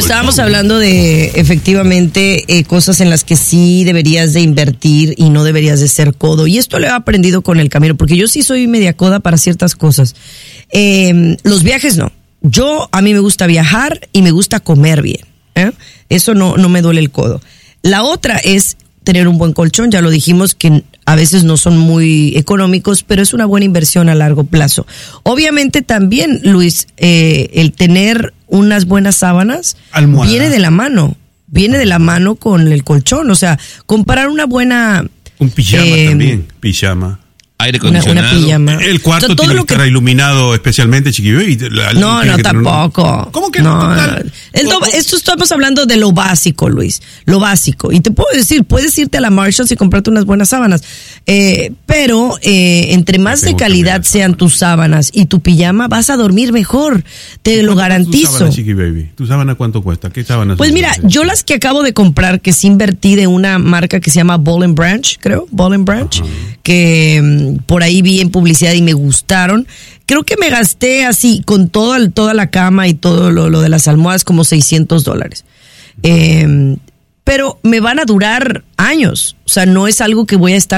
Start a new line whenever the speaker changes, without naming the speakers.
estábamos hablando de efectivamente cosas en las que sí deberías de invertir y no deberías de ser codo. Y esto lo he aprendido con el camino, porque yo sí soy media coda para ciertas cosas. Los viajes no. A mí me gusta viajar y me gusta comer bien. Eso no me duele el codo. La otra es tener un buen colchón. Ya lo dijimos que a veces no son muy económicos, pero es una buena inversión a largo plazo. Obviamente también, Luis, el tener unas buenas sábanas
almohada
viene de la mano con el colchón. O sea, comprar una buena...
Un pijama también, pijama.
Aire acondicionado.
Una pijama.
El cuarto,
o sea,
tiene que estar iluminado especialmente, Chiqui Baby.
No, tampoco.
¿Cómo que
no?
Total.
Esto estamos hablando de lo básico, Luis. Lo básico. Y te puedo decir, puedes irte a la Marshalls y comprarte unas buenas sábanas. Pero entre más de calidad sean tus sábanas y tu pijama, vas a dormir mejor. Te lo garantizo.
¿Tu sábana, Chiqui Baby? ¿Tu sábana cuánto cuesta? ¿Qué sábanas?
Pues mira, yo las que acabo de comprar, que sí invertí de una marca que se llama Ball & Branch, creo. Ball & Branch. Ajá. Que por ahí vi en publicidad y me gustaron. Creo que me gasté así con toda la cama y todo lo de las almohadas como $600. Pero me van a durar años. O sea, no es algo que voy a estar